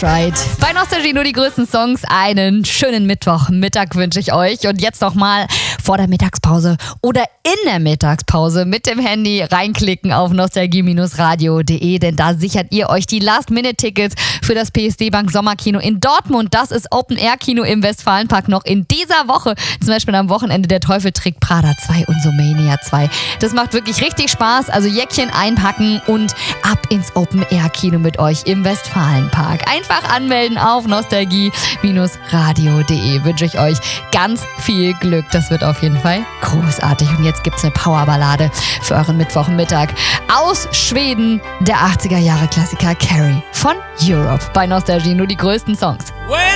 Just Right. Bei Nostalgie nur die größten Songs. Einen schönen Mittwochmittag wünsche ich euch. Und jetzt nochmal vor der Mittagspause oder in der Mittagspause mit dem Handy reinklicken auf nostalgie-radio.de, denn da sichert ihr euch die Last-Minute-Tickets für das PSD Bank Sommerkino in Dortmund. Das ist Open-Air-Kino im Westfalenpark noch in dieser Woche. Zum Beispiel am Wochenende Der Teufel trägt Prada 2 und Sumania 2. Das macht wirklich richtig Spaß. Also Jäckchen einpacken und ab ins Open-Air-Kino mit euch im Westfalenpark. Einfach anmelden auf nostalgie-radio.de. Wünsche ich euch ganz viel Glück. Das wird auf jeden Fall großartig. Und jetzt gibt's eine Powerballade für euren Mittwochmittag aus Schweden. Der 80er Jahre Klassiker Carrie von Europe. Bei Nostalgie nur die größten Songs.